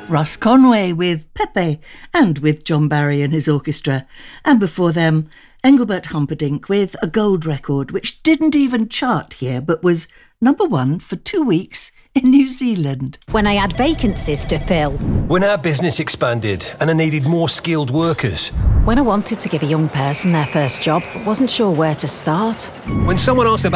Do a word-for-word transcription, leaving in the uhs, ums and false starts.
Russ Conway with Pepe and with John Barry and his orchestra. And before them, Engelbert Humperdinck with a gold record which didn't even chart here but was number one for two weeks in New Zealand. When I had vacancies to fill. When our business expanded and I needed more skilled workers. When I wanted to give a young person their first job but wasn't sure where to start. When someone asked about